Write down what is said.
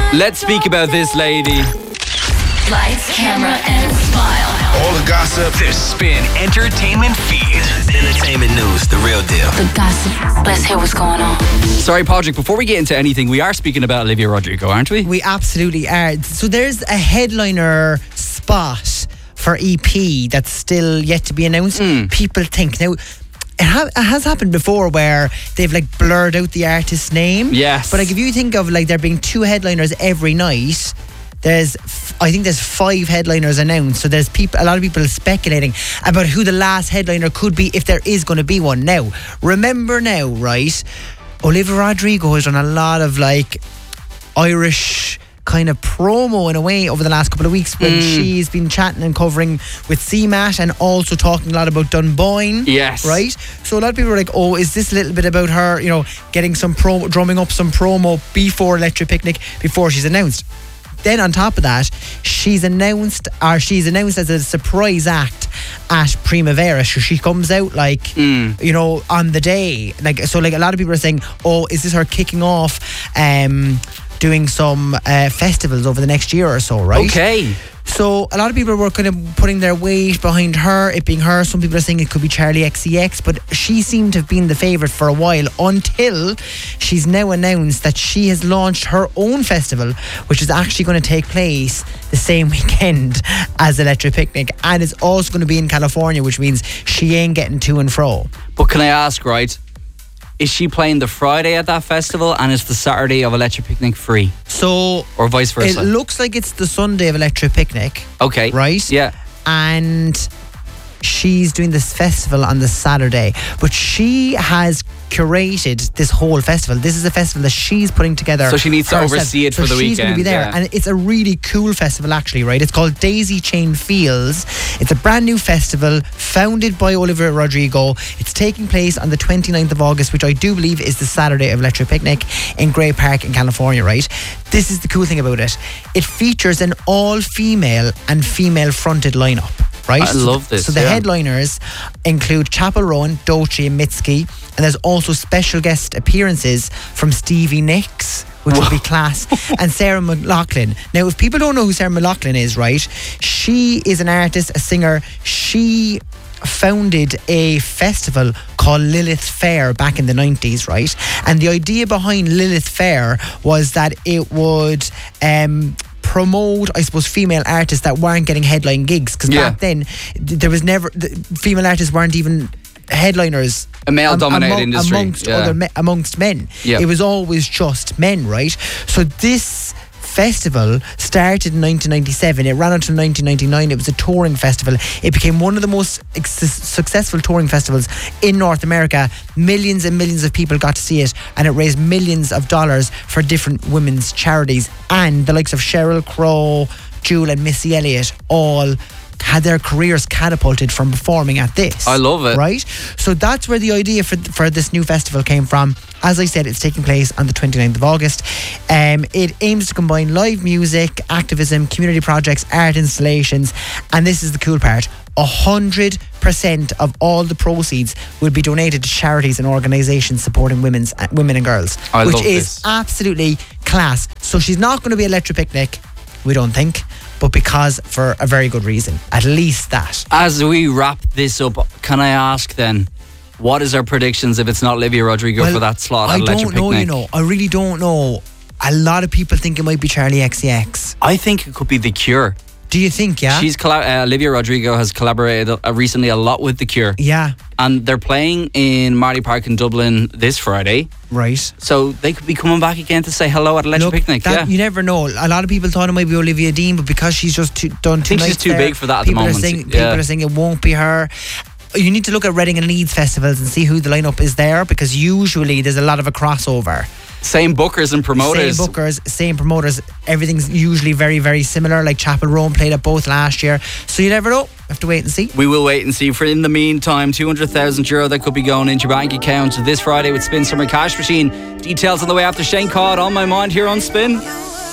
Let's speak about this lady. Lights, camera, and smile. All the gossip. The Spin Entertainment Feed. Entertainment news, the real deal. The gossip. Let's hear what's going on. Sorry, Patrick, before we get into anything, we are speaking about Olivia Rodrigo, aren't we? We absolutely are. So there's a headliner spot for EP that's still yet to be announced. People think now. It has happened before where they've like blurred out the artist's name. Yes. But like if you think of like there being 2 headliners every night, I think there's 5 headliners announced. So there's a lot of people speculating about who the last headliner could be if there is going to be one. Now, remember now, right? Olivia Rodrigo has done a lot of like Irish kind of promo in a way over the last couple of weeks when she's been chatting and covering with CMAT and also talking a lot about Dunboyne. Yes. Right? So a lot of people are like, oh, is this a little bit about her, getting some promo, drumming up some promo before Electric Picnic, before she's announced? Then on top of that, she's announced as a surprise act at Primavera. So she comes out like, on the day. So a lot of people are saying, oh, is this her kicking off doing some festivals over the next year or so, right? Okay. So a lot of people were kind of putting their weight behind her, it being her. Some people are saying it could be Charlie XCX, but she seemed to have been the favourite for a while until she's now announced that she has launched her own festival, which is actually going to take place the same weekend as Electric Picnic, and it's also going to be in California, which means she ain't getting to and fro. But can I ask, right, is she playing the Friday at that festival and is the Saturday of Electric Picnic free? So, or vice versa? It looks like it's the Sunday of Electric Picnic. Okay. Right? Yeah. And she's doing this festival on the Saturday. But she has curated this whole festival. This is a festival that she's putting together. So she needs to herself. oversee it for the she's weekend. She's going to be there. Yeah. And it's a really cool festival actually, right? It's called Daisy Chain Fields. It's a brand new festival founded by Olivia Rodrigo. It's taking place on the 29th of August, which I do believe is the Saturday of Electric Picnic in Grey Park in California, right? This is the cool thing about it. It features an all-female and female-fronted lineup. Right? I love this. So the headliners include Chapel Rowan, Doechii and Mitski, and there's also special guest appearances from Stevie Nicks, which will be class, and Sarah McLachlan. Now, if people don't know who Sarah McLachlan is, right, she is an artist, a singer. She founded a festival called Lilith Fair back in the 90s, right? And the idea behind Lilith Fair was that it would promote, I suppose, female artists that weren't getting headline gigs, because back then there was never, female artists weren't even headliners, a male-dominated industry amongst men. Yeah. It was always just men, right? So this festival started in 1997. It ran until 1999. It was a touring festival. It became one of the most successful touring festivals in North America. Millions and millions of people got to see it, and it raised millions of dollars for different women's charities. And the likes of Sheryl Crow, Jewel and Missy Elliott all had their careers catapulted from performing at this. I love it. Right? So that's where the idea for this new festival came from. As I said, it's taking place on the 29th of August. It aims to combine live music, activism, community projects, art installations, and this is the cool part. 100% of all the proceeds will be donated to charities and organisations supporting women and girls, which is absolutely class. So she's not going to be Electric Picnic, we don't think, but because for a very good reason. At least that. As we wrap this up, can I ask then, what is our predictions if it's not Olivia Rodrigo for that slot at Electric Picnic? I don't know, I really don't know. A lot of people think it might be Charlie XCX. I think it could be The Cure. Do you think, yeah? Olivia Rodrigo has collaborated recently a lot with The Cure. Yeah. And they're playing in Marley Park in Dublin this Friday. Right. So they could be coming back again to say hello at Electric Picnic. You never know. A lot of people thought it might be Olivia Dean, but because she's just done too nights, she's too big for that at the moment. People are saying it won't be her. You need to look at Reading and Leeds festivals and see who the lineup is there, because usually there's a lot of a crossover. Same bookers and promoters. Same promoters. Everything's usually very, very similar. Like Chapel Rowan played at both last year. So you never know. Have to wait and see. We will wait and see. For in the meantime, €200,000 that could be going into your bank account this Friday with Spin Summer Cash Machine. Details on the way after Shane Codd on my mind here on Spin.